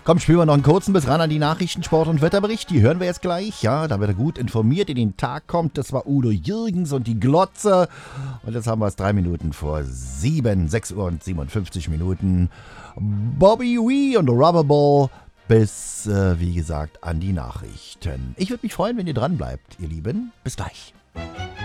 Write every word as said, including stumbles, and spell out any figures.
Komm, spielen wir noch einen kurzen bis ran an die Nachrichten, Sport und Wetterbericht. Die hören wir jetzt gleich. Ja, da wird er gut informiert in den Tag kommt. Das war Udo Jürgens und die Glotze. Und jetzt haben wir es drei Minuten vor sieben, sechs Uhr und siebenundfünfzig Minuten. Bobby Wee und Rubberball bis, äh, wie gesagt, an die Nachrichten. Ich würde mich freuen, wenn ihr dran bleibt, ihr Lieben. Bis gleich.